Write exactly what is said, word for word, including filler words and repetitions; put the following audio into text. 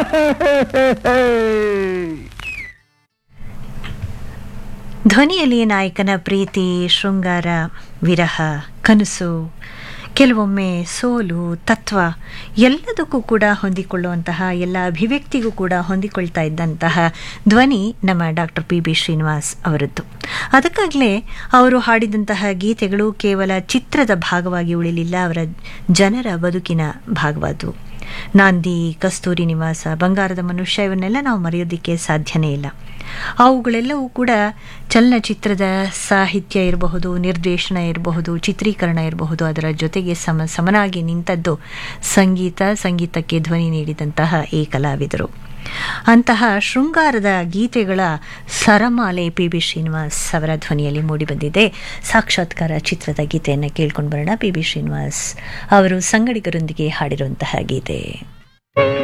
ಧ್ವನಿಯಲ್ಲಿ ನಾಯಕನ ಪ್ರೀತಿ, ಶೃಂಗಾರ, ವಿರಹ, ಕನಸು, ಕೆಲವೊಮ್ಮೆ ಸೋಲು, ತತ್ವ ಎಲ್ಲದಕ್ಕೂ ಕೂಡ ಹೊಂದಿಕೊಳ್ಳುವಂತಹ, ಎಲ್ಲ ಅಭಿವ್ಯಕ್ತಿಗೂ ಕೂಡ ಹೊಂದಿಕೊಳ್ತಾ ಇದ್ದಂತಹ ಧ್ವನಿ ನಮ್ಮ ಡಾಕ್ಟರ್ ಪಿ ಬಿ ಶ್ರೀನಿವಾಸ್ ಅವರದ್ದು. ಅದಕ್ಕಾಗಲೇ ಅವರು ಹಾಡಿದಂತಹ ಗೀತೆಗಳು ಕೇವಲ ಚಿತ್ರದ ಭಾಗವಾಗಿ ಉಳಿಲಿಲ್ಲ, ಅವರ ಜನರ ಬದುಕಿನ ಭಾಗವಾದವು. ನಾಂದಿ, ಕಸ್ತೂರಿ ನಿವಾಸ, ಬಂಗಾರದ ಮನುಷ್ಯ ಇವನ್ನೆಲ್ಲ ನಾವು ಮರೆಯೋದಕ್ಕೆ ಸಾಧ್ಯನೇ ಇಲ್ಲ. ಅವುಗಳೆಲ್ಲವೂ ಕೂಡ ಚಲನಚಿತ್ರದ ಸಾಹಿತ್ಯ ಇರಬಹುದು, ನಿರ್ದೇಶನ ಇರಬಹುದು, ಚಿತ್ರೀಕರಣ ಇರಬಹುದು, ಅದರ ಜೊತೆಗೆ ಸಮ ಸಮನಾಗಿ ನಿಂತದ್ದು ಸಂಗೀತ, ಸಂಗೀತಕ್ಕೆ ಧ್ವನಿ ನೀಡಿದಂತಹ ಈ ಕಲಾವಿದರು. ಅಂತಹ ಶೃಂಗಾರದ ಗೀತೆಗಳ ಸರಮಾಲೆ ಪಿ ಬಿ ಶ್ರೀನಿವಾಸ್ ಅವರ ಧ್ವನಿಯಲ್ಲಿ ಮೂಡಿಬಂದಿದೆ. ಸಾಕ್ಷಾತ್ಕಾರ ಚಿತ್ರದ ಗೀತೆಯನ್ನು ಕೇಳ್ಕೊಂಡು ಬರೋಣ. ಪಿ ಬಿ ಶ್ರೀನಿವಾಸ್ ಅವರು ಸಂಗಡಿಗರೊಂದಿಗೆ ಹಾಡಿರುವಂತಹ ಗೀತೆ.